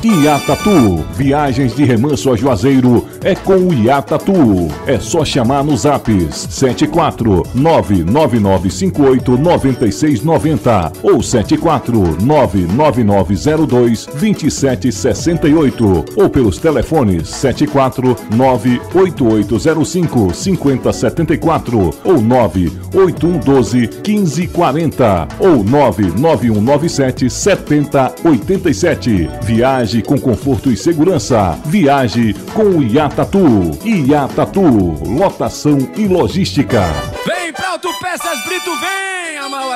Iatatu, viagens de remanso a Juazeiro é com o Iatatu. É só chamar nos zaps 74999589690 ou 74999022768 ou pelos telefones 74988055074 ou 981121540 ou 991977087. Viaje com conforto e segurança. Viaje com o Iatatu. Iatatu, lotação e logística. Vem pra Autopeças Brito, vem!